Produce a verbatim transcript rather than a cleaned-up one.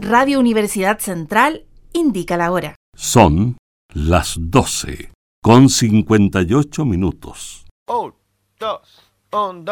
Radio Universidad Central indica la hora. Son las doce con cincuenta y ocho minutos. Un, dos, un, dos.